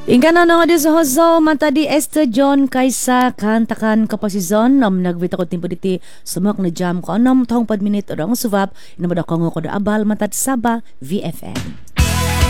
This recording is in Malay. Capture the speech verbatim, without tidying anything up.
Ingkan na nga di sa hozo, mata di Esther John kaysa kantakan kapasizon nam nagvita ko timpo diti sumak na jam ko anam tong pad minute orang suvap inamada ko nga ko da abal matat saba V F M.